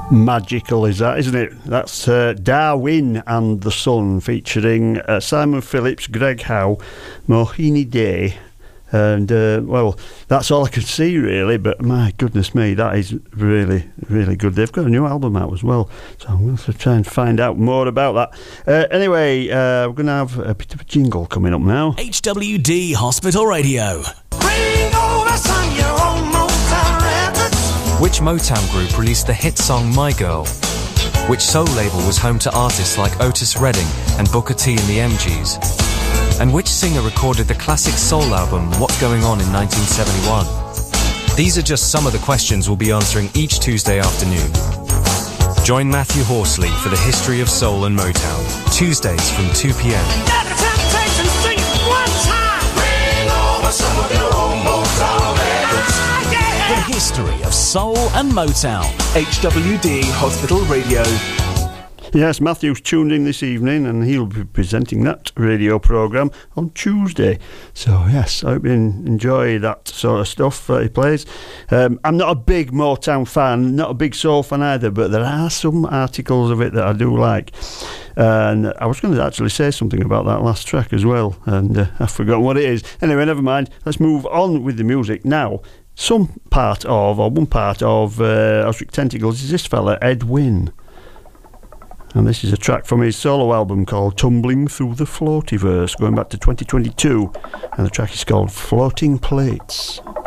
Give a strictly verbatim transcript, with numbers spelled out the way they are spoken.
Magical is that, isn't it? That's uh, Darwin and the Sun, featuring uh, Simon Phillips, Greg Howe, Mohini Day, and uh, well, that's all I can see really, but my goodness me, that is really, really good. They've got a new album out as well, so I'm going to try and find out more about that. Uh, anyway, uh, we're going to have a bit of a jingle coming up now. H W D Hospital Radio. Bring over some your own Motown records. Which Motown group released the hit song My Girl? Which soul label was home to artists like Otis Redding and Booker T and the M Gs? And which singer recorded the classic soul album What's Going On in nineteen seventy-one? These are just some of the questions we'll be answering each Tuesday afternoon. Join Matthew Horsley for the history of soul and Motown, Tuesdays from two p.m. Got the temptation, sing it one time. Bring over some of your own Motown records. Ah, yeah. The history of soul and Motown. H W D Hospital Radio. Yes, Matthew's tuned in this evening and he'll be presenting that radio programme on Tuesday. So, yes, I hope you enjoy that sort of stuff that he plays. Um, I'm not a big Motown fan, not a big soul fan either, but there are some articles of it that I do like. And I was going to actually say something about that last track as well, and uh, I've forgotten what it is. Anyway, never mind. Let's move on with the music now. Some part of, or one part of uh, Ozric Tentacles is this fella, Ed Wynn. And this is a track from his solo album called Tumbling Through the Floatyverse, going back to twenty twenty-two. And the track is called Floating Plates.